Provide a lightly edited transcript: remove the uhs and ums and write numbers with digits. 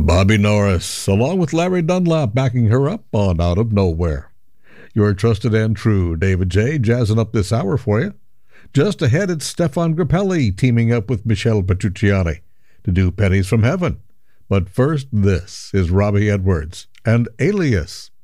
Bobby Norris, along with Larry Dunlap backing her up on Out of Nowhere. Your trusted and true David J. jazzing up this hour for you. Just ahead, it's Stefan Grappelli teaming up with Michelle Petrucciani to do Pennies from Heaven. But first, this is Robbie Edwards and Alias.